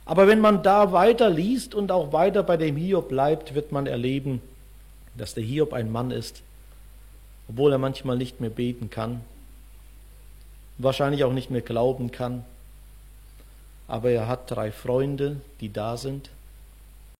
Aber wenn man da weiter liest und auch weiter bei dem Hiob bleibt, wird man erleben, dass der Hiob ein Mann ist, obwohl er manchmal nicht mehr beten kann, wahrscheinlich auch nicht mehr glauben kann. Aber er hat 3 Freunde, die da sind.